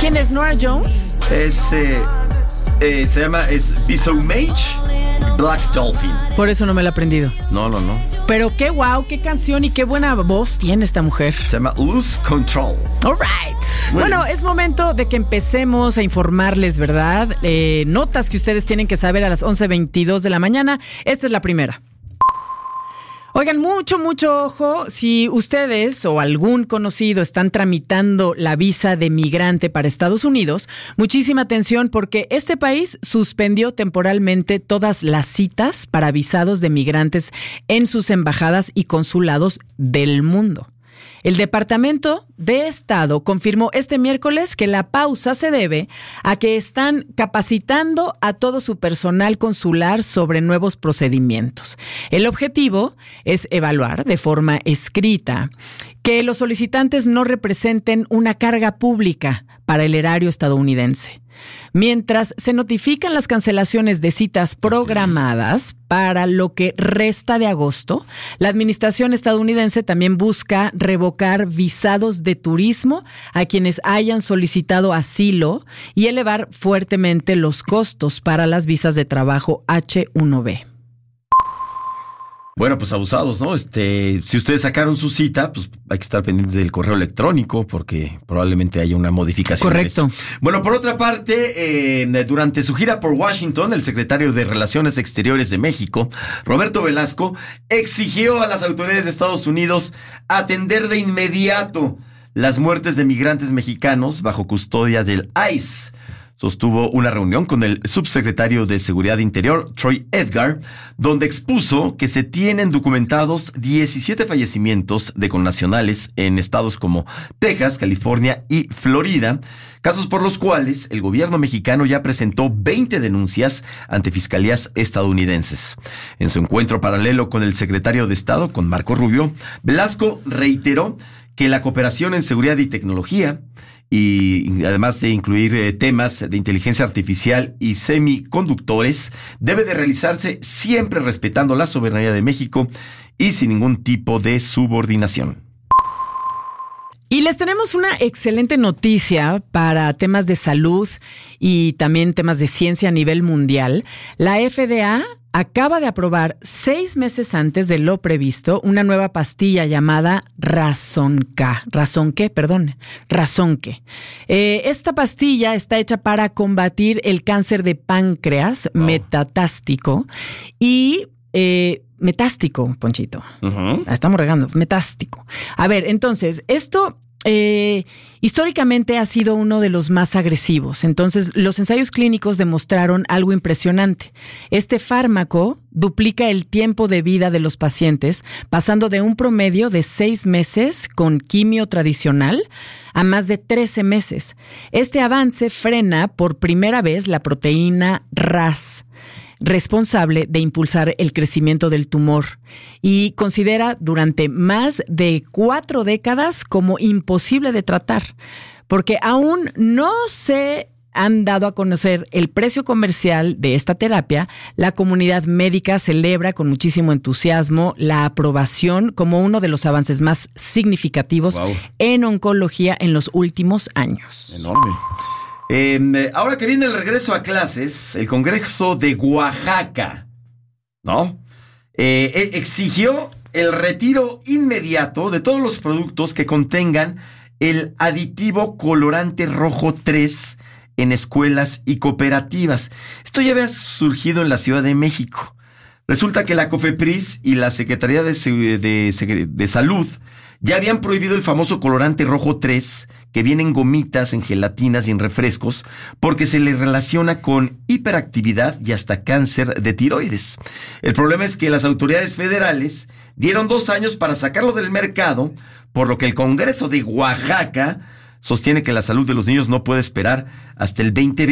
¿Quién es Norah Jones? Se llama Biso Mage Black Dolphin. Por eso no me la he aprendido. No. Pero qué guau, qué canción y qué buena voz tiene esta mujer. Se llama Lose Control. All right. Bueno, es momento de que empecemos a informarles, ¿verdad? Notas que ustedes tienen que saber a las 11:22 de la mañana. Esta es la primera. Oigan, mucho ojo, si ustedes o algún conocido están tramitando la visa de migrante para Estados Unidos, muchísima atención porque este país suspendió temporalmente todas las citas para visados de migrantes en sus embajadas y consulados del mundo. El Departamento de Estado confirmó este miércoles que la pausa se debe a que están capacitando a todo su personal consular sobre nuevos procedimientos. El objetivo es evaluar de forma escrita que los solicitantes no representen una carga pública para el erario estadounidense. Mientras se notifican las cancelaciones de citas programadas para lo que resta de agosto, la administración estadounidense también busca revocar visados de turismo a quienes hayan solicitado asilo y elevar fuertemente los costos para las visas de trabajo H-1B. Bueno, pues abusados, ¿no? Si ustedes sacaron su cita, pues hay que estar pendientes del correo electrónico porque probablemente haya una modificación. Correcto. Bueno, por otra parte, durante su gira por Washington, el secretario de Relaciones Exteriores de México, Roberto Velasco, exigió a las autoridades de Estados Unidos atender de inmediato las muertes de migrantes mexicanos bajo custodia del ICE. Sostuvo una reunión con el subsecretario de Seguridad Interior, Troy Edgar, donde expuso que se tienen documentados 17 fallecimientos de connacionales en estados como Texas, California y Florida, casos por los cuales el gobierno mexicano ya presentó 20 denuncias ante fiscalías estadounidenses. En su encuentro paralelo con el secretario de Estado, con Marco Rubio, Velasco reiteró que la cooperación en seguridad y tecnología, y además de incluir temas de inteligencia artificial y semiconductores, debe de realizarse siempre respetando la soberanía de México y sin ningún tipo de subordinación. Y les tenemos una excelente noticia para temas de salud y también temas de ciencia a nivel mundial. La FDA acaba de aprobar 6 meses antes de lo previsto una nueva pastilla llamada Razonque. Esta pastilla está hecha para combatir el cáncer de páncreas metatástico y metástico, Ponchito. La estamos regando, metástico. A ver, entonces, esto históricamente ha sido uno de los más agresivos. Entonces, los ensayos clínicos demostraron algo impresionante. Este fármaco duplica el tiempo de vida de los pacientes, pasando de un promedio de 6 meses con quimio tradicional a más de 13 meses. Este avance frena por primera vez la proteína RAS, responsable de impulsar el crecimiento del tumor, y considera durante más de 4 décadas como imposible de tratar, porque aún no se han dado a conocer el precio comercial de esta terapia. La comunidad médica celebra con muchísimo entusiasmo la aprobación como uno de los avances más significativos en oncología en los últimos años. Enorme. Ahora que viene el regreso a clases, el Congreso de Oaxaca, ¿no? Exigió el retiro inmediato de todos los productos que contengan el aditivo colorante rojo 3 en escuelas y cooperativas. Esto ya había surgido en la Ciudad de México. Resulta que la COFEPRIS y la Secretaría de Salud ya habían prohibido el famoso colorante rojo 3, que viene en gomitas, en gelatinas y en refrescos, porque se le relaciona con hiperactividad y hasta cáncer de tiroides. El problema es que las autoridades federales dieron 2 años para sacarlo del mercado, por lo que el Congreso de Oaxaca sostiene que la salud de los niños no puede esperar hasta el 2020.